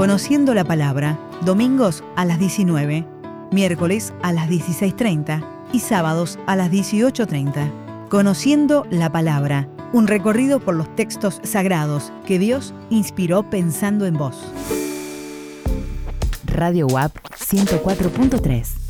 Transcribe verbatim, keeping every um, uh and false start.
Conociendo la Palabra, domingos a las diecinueve, miércoles a las dieciséis treinta y sábados a las dieciocho treinta. Conociendo la Palabra, un recorrido por los textos sagrados que Dios inspiró pensando en vos. Radio U A P ciento cuatro punto tres.